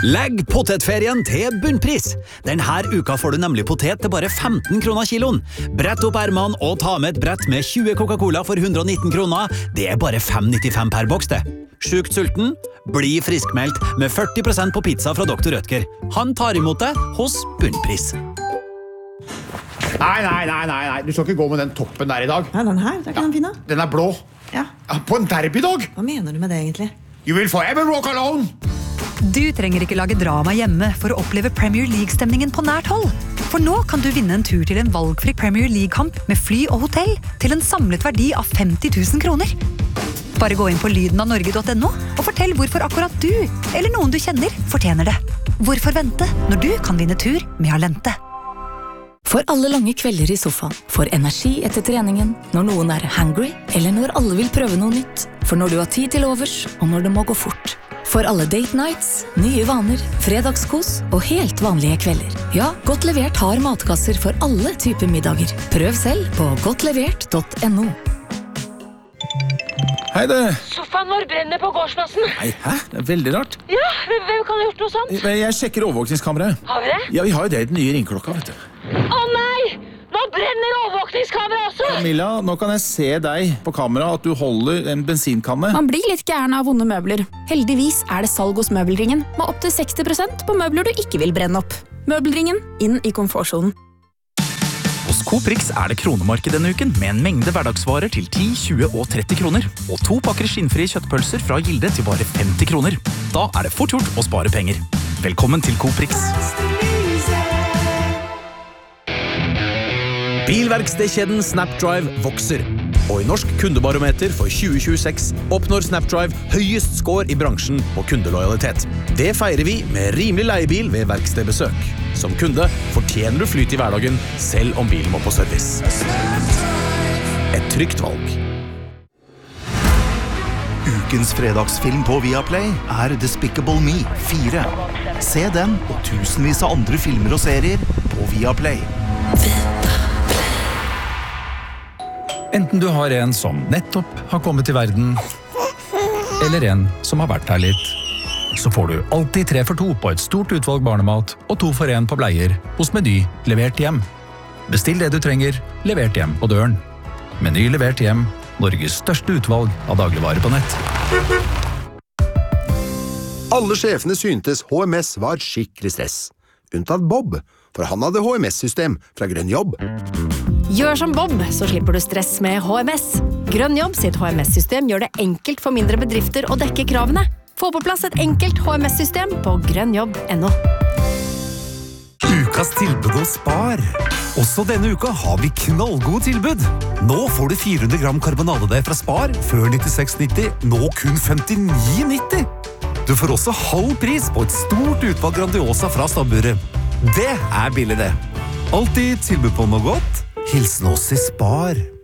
Legg potetferien til bunnpris. Denne uka får du nemlig potet til bare 15 kroner kiloen. Brett opp ermene og ta med et brett med 20 Coca-Cola for 119 kroner. Det bare 5,95 per boks det. Sjukt sulten? Bli friskmeldt med 40% på pizza fra Dr. Rødtger. Han tar imot deg hos bunnpris. Nei, du skal ikke gå med den toppen der i dag. Nei, den her, det er ikke den fine. Den er blå. Ja. På en derbydag. Hva mener du med det egentlig? You will forever walk alone. Du trenger ikke lage drama hjemme for å oppleve Premier League-stemningen på nært hold. For nå kan du vinne en tur til en valgfri Premier League-kamp med fly og hotell til en samlet verdi av 50 000 kroner. Bare gå inn på lydenavnorge.no og fortell hvorfor akkurat du, eller noen du kjenner, fortjener det. Hvorfor vente når du kan vinne tur med Alente? For alle lange kvelder i sofaen, for energi etter treningen, når noen er hungry, eller når alle vil prøve noe nytt, for når du har tid til overs, og når det må gå fort. For alle date nights, nye vaner, fredagskos og helt vanlige kvelder. Ja, Godt Levert har matkasser for alle typer middager. Prøv selv på godtlevert.no. Hei det. Sofaen vår brenner på gårdsplassen. Nei, hæ? Det er veldig rart. Ja, hvem kan ha gjort noe sånt? Jeg sjekker overvåkningskameraet. Har vi det? Ja, vi har jo det i den nye ringklokka, vet du. Å nei! Nå brenner overvåkningskameraet også! Camilla, nå kan jeg se deg på kamera at du holder en bensinkanne. Man blir litt gæren av vonde møbler. Heldigvis er det salg hos Møbelringen, med opp til 60% på møbler du ikke vil brenne opp. Møbelringen, inn i komfortsonen. Hos Coprix er det kronemarked denne uken, med en mengde hverdagsvarer til 10, 20 og 30 kroner. Og 2 pakker skinnfrie kjøttpølser fra Gilde til bare 50 kroner. Da er det fort gjort å spare penger. Velkommen til Coprix. Bilverkstedkjeden Snapdrive vokser. Og i Norsk kundebarometer for 2026 oppnår Snapdrive høyest score i bransjen på kundelojalitet. Det feirer vi med rimelig leiebil ved verkstedbesøk. Som kunde fortjener du flyt i hverdagen, selv om bilen må på service. Et trygt valg. Ukens fredagsfilm på Viaplay er Despicable Me 4. Se den og tusenvis av andre filmer og serier på Viaplay. Enten du har en som nettopp har kommet til verden, eller en som har vært her litt, så får du alltid 3 for 2 på et stort utvalg barnemat og 2 for 1 på bleier hos Meny levert hjem. Bestill det du trenger, levert hjem på døren. Meny levert hjem, Norges største utvalg av dagligvarer på nett. Alle sjefene syntes HMS var skikkelig stress. Unntatt Bob, for han hadde HMS-system fra Grønn Jobb. Gjør som Bob, så slipper du stress med HMS. Grønn Jobb sitt HMS-system gjør det enkelt for mindre bedrifter å dekke kravene. Få på plass et enkelt HMS-system på grønnjobb.no. Ukas tilbud hos Spar. Også denne uka har vi knallgode tilbud. Nå får du 400 gram karbonadedeig fra Spar, før 96,90, nå kun 59,90. Du får også halv pris på et stort utvalg Grandiosa fra stabburet. Det er billig det. Alltid tilbud på noe godt. Hilsen oss i Spar.